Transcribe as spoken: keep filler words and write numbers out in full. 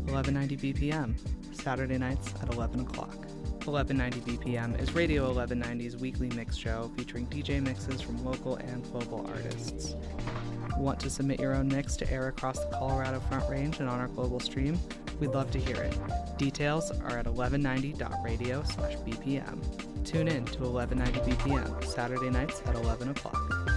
eleven ninety B P M, Saturday nights at eleven o'clock. eleven ninety B P M is Radio eleven ninety's weekly mix show featuring D J mixes from local and global artists. Want to submit your own mix to air across the Colorado Front Range and on our global stream? We'd love to hear it. Details are at eleven ninety dot radio slash B P M. Tune in to eleven ninety B P M, Saturday nights at eleven o'clock.